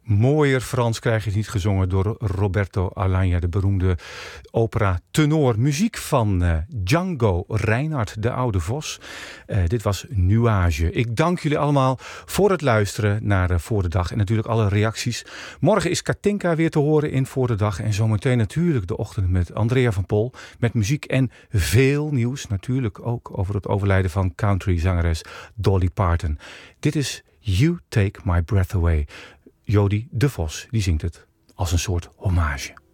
Mooier Frans krijg je het niet gezongen door Roberto Alagna, de beroemde opera tenor. Muziek van Django Reinhardt, de oude vos. Dit was Nuage. Ik dank jullie allemaal voor het luisteren naar Voor de Dag en natuurlijk alle reacties. Morgen is Katinka weer te horen in Voor de Dag en zometeen natuurlijk de ochtend met Andrea van Pol met muziek en veel nieuws. Natuurlijk ook over het overlijden van countryzangeres Dolly Parton. Dit is You Take My Breath Away. Jody de Vos, die zingt het als een soort hommage.